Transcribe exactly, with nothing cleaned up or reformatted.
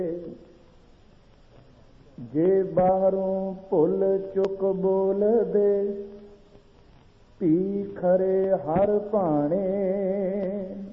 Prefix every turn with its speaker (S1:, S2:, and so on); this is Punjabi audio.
S1: ਜੇ ਬਾਹਰੋਂ ਭੁੱਲ ਚੁੱਕ ਬੋਲਦੇ, ਪੀ ਖਰੇ ਹਰ ਭਾਣੇ।